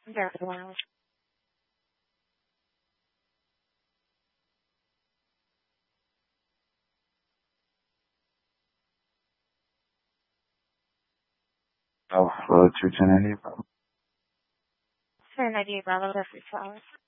Very well. Oh, hello, 210 Sir, 98 Bravo, left 3 hours.